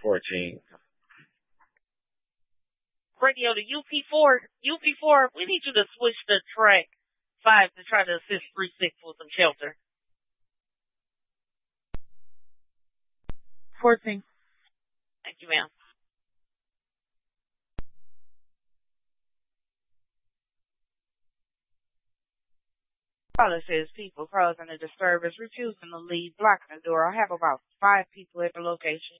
14. Radio to UP4. UP4, we need you to switch to track 5 to try to assist 3-6 with some shelter. 14. Thank you, ma'am. Caller says people causing a disturbance, refusing to leave, blocking the door. I have about 5 people at the location.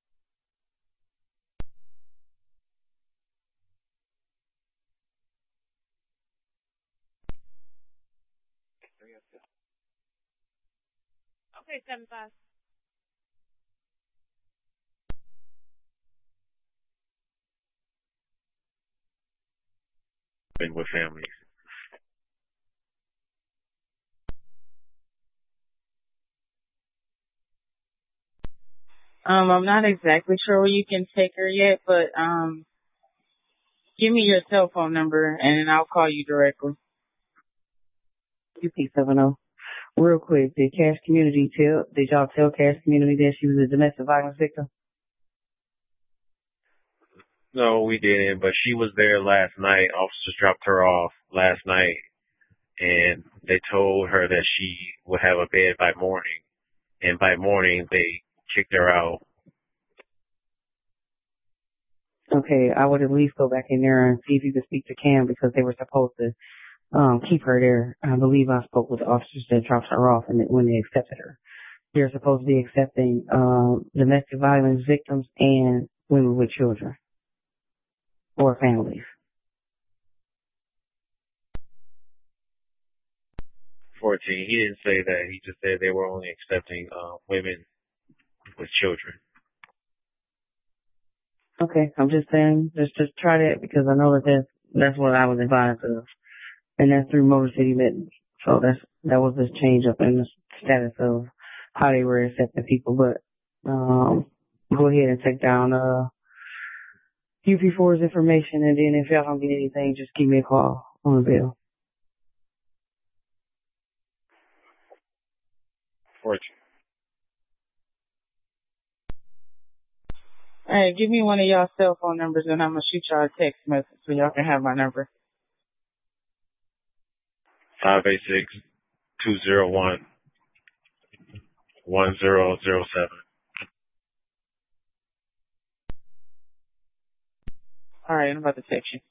Okay, 75. Been with families. I'm not exactly sure where you can take her yet, but give me your cell phone number and then I'll call you directly. UP70. Real quick, did y'all tell Cash Community that she was a domestic violence victim? No, we didn't, but she was there last night. Officers dropped her off last night, and they told her that she would have a bed by morning, and by morning they kicked her out. Okay, I would at least go back in there and see if you could speak to Cam because they were supposed to keep her there. I believe I spoke with the officers that dropped her off and when they accepted her. They're supposed to be accepting domestic violence victims and women with children or families. 14. He didn't say that. He just said they were only accepting women with children. Okay, I'm just saying, just try that because I know that's what I was advised of, and that's through Motor City Mittens. So that was this change up in the status of how they were accepting people. But go ahead and take down UP4's information, and then if y'all don't get anything, just give me a call on the bill. 14. Hey, give me one of y'all cell phone numbers and I'm going to shoot y'all a text message so y'all can have my number. 586-201-1007. All right, I'm about to text you.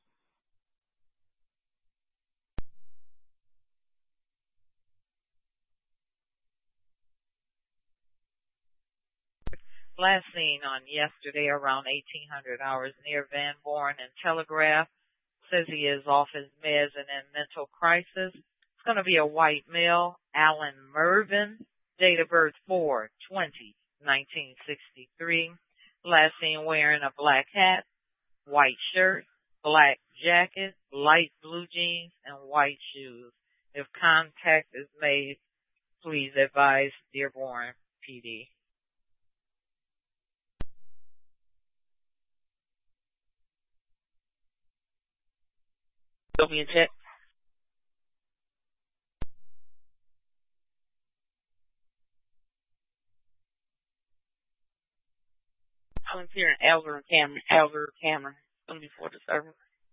Last seen on yesterday around 1800 hours near Van Born and Telegraph. Says he is off his meds and in mental crisis. It's going to be a white male, Alan Mervin, date of birth 4/20/1963. Last seen wearing a black hat, white shirt, black jacket, light blue jeans, and white shoes. If contact is made, please advise Dearborn PD. Give me a check. I'm here in Elver Cameron. It's going to be for the server.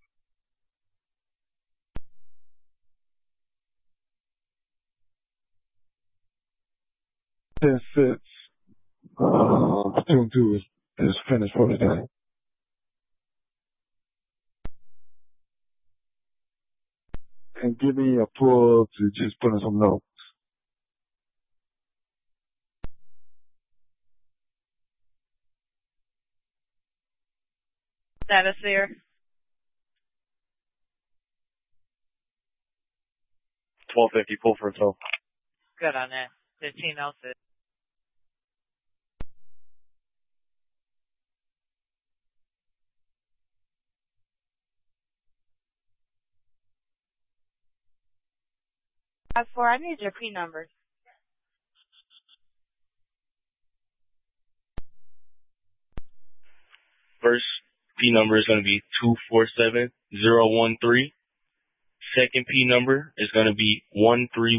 This fits. Tune 2 is finished for today. And give me a pull to just put in some notes. Status there. 1250, pull for a tow. Good on that. 1506. I need your P number. First P number is going to be 247013. Second P number is going to be 13